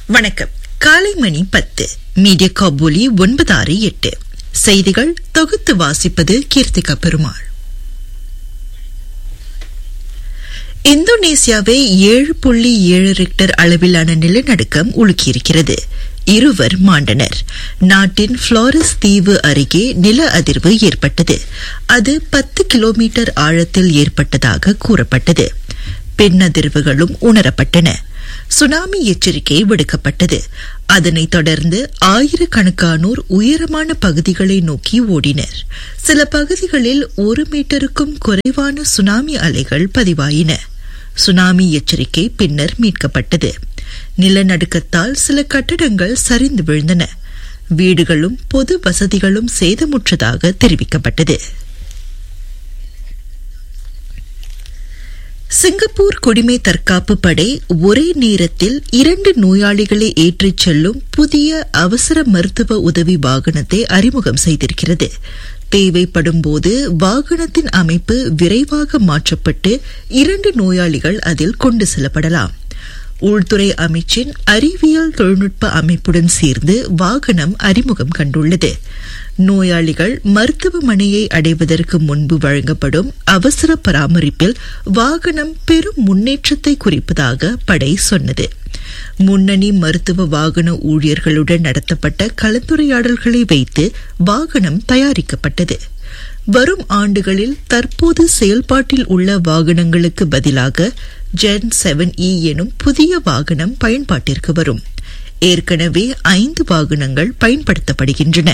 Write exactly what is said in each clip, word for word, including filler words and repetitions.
வணக்கம். காலை மணி பத்து. மீடியா காபூலி ஒன்பது ஆறு எட்டு. செய்திகள் தொகுத்து வாசிப்பது கீர்த்திகா பெருமாள். இந்தோனேசியாவை ஏழு புள்ளி ஏழு ரிக்டர் அளவிலான நிலநடுக்கம் உலுக்கியிருக்கிறது. இருவர் மாண்டனர். நாட்டின் புளோரஸ் தீவு அருகே நில அதிர்வு ஏற்பட்டது. அது பத்து கிலோமீட்டர் ஆழத்தில் ஏற்பட்டதாக கூறப்பட்டது. பின்னதிர்வுகளும் உணரப்பட்டன. சுனாமி எச்சரிக்கை விடுக்கப்பட்டது. அதனைத் தொடர்ந்து ஆயிரக்கணக்கானோர் உயரமான பகுதிகளை நோக்கி ஓடினர். சில பகுதிகளில் ஒரு மீட்டருக்கும் குறைவான சுனாமி அலைகள் பதிவாயின. சுனாமி எச்சரிக்கை பின்னர் மீட்கப்பட்டது. நிலநடுக்கத்தால் சில கட்டடங்கள் சரிந்து விழுந்தன. வீடுகளும் பொது வசதிகளும் சேதமுற்றதாக தெரிவிக்கப்பட்டது. சிங்கப்பூர் குடிமை தற்காப்பு படை ஒரே நேரத்தில் இரண்டு நோயாளிகளை ஏற்றிச் செல்லும் புதிய அவசர மருத்துவ உதவி வாகனத்தை அறிமுகம் செய்திருக்கிறது. தேவைப்படும்போது வாகனத்தின் அமைப்பு விரைவாக மாற்றப்பட்டு இரண்டு நோயாளிகள் அதில் கொண்டு செல்லப்படலாம். உள்துறை அமைச்சின் அறிவியல் தொழில்நுட்ப அமைப்புடன் சேர்ந்து வாகனம் அறிமுகம் கண்டுள்ளது. நோயாளிகள் மருத்துவமனையை அடைவதற்கு முன்பு வழங்கப்படும் அவசர பராமரிப்பில் வாகனம் பெரும் முன்னேற்றத்தை குறிப்பதாக படை சொன்னது. முன்னணி மருத்துவ வாகன ஊழியர்களுடன் நடத்தப்பட்ட கலந்துரையாடல்களை வைத்து வாகனம் தயாரிக்கப்பட்டது. வரும் ஆண்டுகளில் தற்போது செயல்பாட்டில் உள்ள வாகனங்களுக்கு பதிலாக ஜென் செவன் இ எனும் புதிய வாகனம் பயன்பாட்டிற்கு வரும். ஏற்கனவே ஐந்து வாகனங்கள் பயன்படுத்தப்படுகின்றன.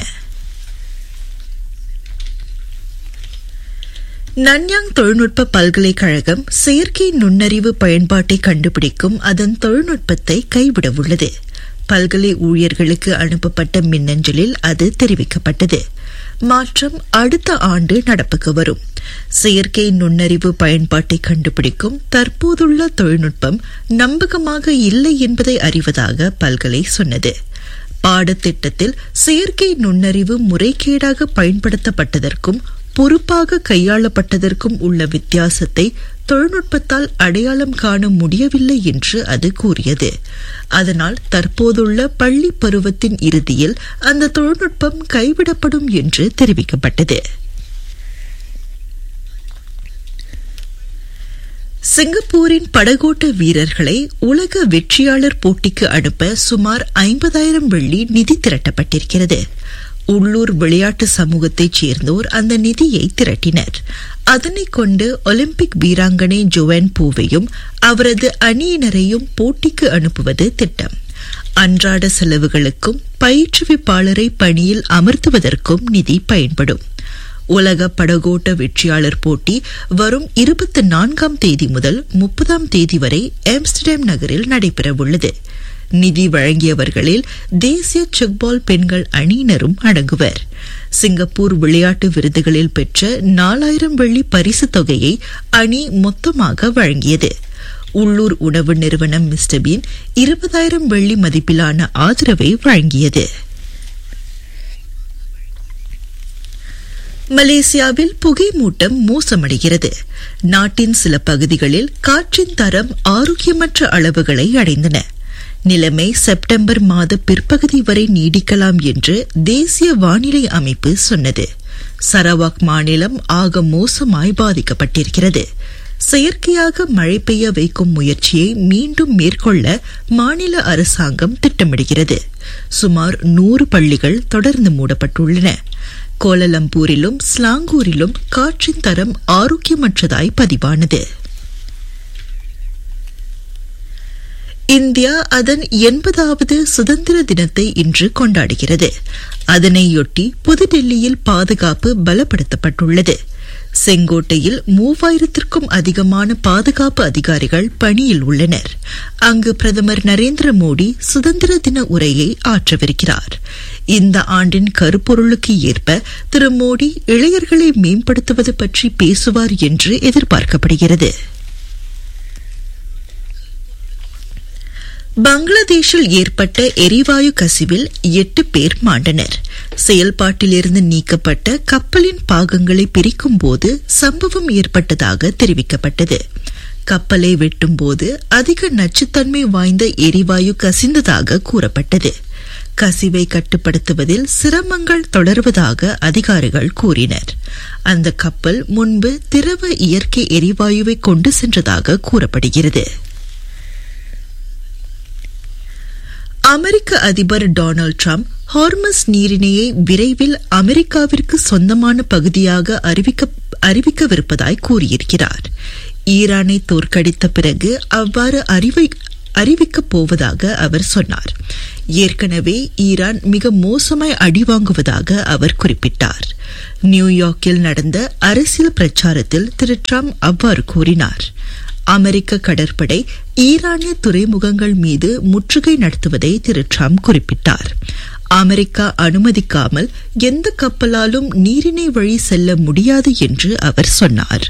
நன்யாங் தொழில்நுட்ப பல்கலைக்கழகம் செயற்கை நுண்ணறிவு பயன்பாட்டை கண்டுபிடிக்கும் அதன் தொழில்நுட்பத்தை கைவிடவுள்ளது. பல்கலை ஊழியர்களுக்கு அனுப்பப்பட்ட மின்னஞ்சலில் அது தெரிவிக்கப்பட்டது. மாற்றம் அடுத்த ஆண்டு நடப்புக்கு வரும். செயற்கை நுண்ணறிவு பயன்பாட்டை கண்டுபிடிக்கும் தற்போதுள்ள தொழில்நுட்பம் நம்பகமாக இல்லை என்பதை அறிவதாக பல்கலை சொன்னது. பாடத்திட்டத்தில் செயற்கை நுண்ணறிவு முறைகேடாக பயன்படுத்தப்பட்டதற்கும் பொறுப்பாக கையாளப்பட்டதற்கும் உள்ள வித்தியாசத்தை தொழில்நுட்பத்தால் அடையாளம் காண முடியவில்லை என்று அது கூறியது. அதனால் தற்போதுள்ள பள்ளி பருவத்தின் இறுதியில் அந்த தொழில்நுட்பம் கைவிடப்படும் என்று தெரிவிக்கப்பட்டது. சிங்கப்பூரின் படகோட்ட வீரர்களை உலக வெற்றியாளர் போட்டிக்கு அனுப்ப சுமார் ஐம்பதாயிரம் வெள்ளி நிதி திரட்டப்பட்டிருக்கிறது. உள்ளூர் விளையாட்டு சமூகத்தைச் சேர்ந்தோர் அந்த நிதியை திரட்டினர். அதனை கொண்டு ஒலிம்பிக் வீராங்கனை ஜோவன் பூவையும் அவரது அணியினரையும் போட்டிக்கு அனுப்புவது திட்டம். அன்றாட செலவுகளுக்கும் பயிற்றுவிப்பாளரை பணியில் அமர்த்துவதற்கும் நிதி பயன்படும். உலக படகோட்ட வெற்றியாளர் போட்டி வரும் இருபத்தி நான்காம் தேதி முதல் முப்பதாம் தேதி வரை ஆம்ஸ்டர்டாம் நகரில் நடைபெறவுள்ளது. நிதி வழங்கியவர்களில் தேசிய செக்பால் பெண்கள் அணியினரும் அடங்குவர். சிங்கப்பூர் விளையாட்டு விருதுகளில் பெற்ற நாலாயிரம் வெள்ளி பரிசு தொகையை அணி மொத்தமாக வழங்கியது. உள்ளூர் உணவு நிறுவனம் மிஸ்டர் பீன் இருபதாயிரம் வெள்ளி மதிப்பிலான ஆதரவை வழங்கியது. மலேசியாவில் புகை மூட்டம் மோசமடைகிறது. நாட்டின் சில பகுதிகளில் காற்றின் தரம் ஆரோக்கியமற்ற அளவுகளை அடைந்தன. நிலைமை செப்டம்பர் மாத பிற்பகுதி வரை நீடிக்கலாம் என்று தேசிய வானிலை அமைப்பு சொன்னது. சரவாக் மாநிலம் ஆக மோசமாய் பாதிக்கப்பட்டிருக்கிறது. செயற்கையாக மழை பெய்ய வைக்கும் முயற்சியை மீண்டும் மேற்கொள்ள மாநில அரசாங்கம் திட்டமிடுகிறது. சுமார் நூறு பள்ளிகள் தொடர்ந்து மூடப்பட்டுள்ளன. கோலலம்பூரிலும் ஸ்லாங்கூரிலும் காற்றின் தரம் ஆரோக்கியமற்றதாய் பதிவானது. இந்தியா அதன் எண்பதாவது சுதந்திர தினத்தை இன்று கொண்டாடுகிறது. அதனையொட்டி புதுடெல்லியில் பாதுகாப்பு பலப்படுத்தப்பட்டுள்ளது. செங்கோட்டையில் மூவாயிரத்திற்கும் அதிகமான பாதுகாப்பு அதிகாரிகள் பணியில் உள்ளனர். அங்கு பிரதமர் நரேந்திர மோடி சுதந்திர தின உரையை ஆற்றவிருக்கிறார். இந்த ஆண்டின் கருப்பொருளுக்கு ஏற்ப திரு மோடி இளைஞர்களை மேம்படுத்துவது பற்றி பேசுவார் என்று எதிர்பார்க்கப்படுகிறது. பங்களாதேஷில் ஏற்பட்ட எரிவாயு கசிவில் எட்டு பேர் மாண்டனர். செயல்பாட்டிலிருந்து நீக்கப்பட்ட கப்பலின் பாகங்களை பிரிக்கும் போது சம்பவம் ஏற்பட்டதாக தெரிவிக்கப்பட்டது. கப்பலை வெட்டும்போது அதிக நச்சுத்தன்மை வாய்ந்த எரிவாயு கசிந்ததாக கூறப்பட்டது. கசிவை கட்டுப்படுத்துவதில் சிரமங்கள் தொடர்வதாக அதிகாரிகள் கூறினர். அந்த கப்பல் முன்பு திரவ இயற்கை எரிவாயுவை கொண்டு சென்றதாக கூறப்படுகிறது. அமெரிக்க அதிபர் டொனால்ட் ட்ரம்ப் ஹார்மஸ் நீரிணையை விரைவில் அமெரிக்காவிற்கு சொந்தமான பகுதியாக அறிவிக்க அறிவிக்கவிருப்பதாய் கூறியிருக்கிறார். ஈரானை தோற்கடித்த பிறகு அவ்வாறு அறிவிக்கப் போவதாக அவர் சொன்னார். ஏற்கனவே ஈரான் மிக மோசமாய் அடிவாங்குவதாக அவர் குறிப்பிட்டார். நியூயார்க்கில் நடந்த அரசியல் பிரச்சாரத்தில் திரு ட்ரம்ப் அவ்வாறு கூறினார். அமெரிக்க கடற்படை ஈரானிய துறைமுகங்கள் மீது முற்றுகை நடத்துவதை திரு ட்ரம்ப் குறிப்பிட்டார். அமெரிக்கா அனுமதிக்காமல் எந்த கப்பலாலும் நீரிணை வழி செல்ல முடியாது என்று அவர் சொன்னார்.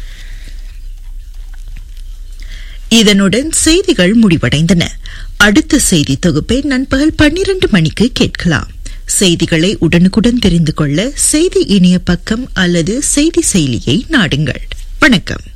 இதனுடன் செய்திகள் முடிவடைந்தன. அடுத்த செய்தி தொகுப்பை நண்பகல் பன்னிரண்டு மணிக்கு கேட்கலாம். செய்திகளை உடனுக்குடன் தெரிந்து கொள்ள செய்தி இணைய பக்கம் அல்லது செய்தி செயலியை நாடுங்கள். வணக்கம்.